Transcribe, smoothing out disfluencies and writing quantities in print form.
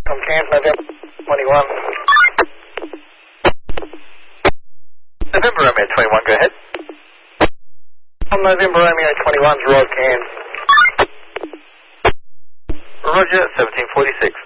From Camp November 21. November Romeo 21, go ahead. From November Romeo 21's Rod Cairns. Roger, 1746.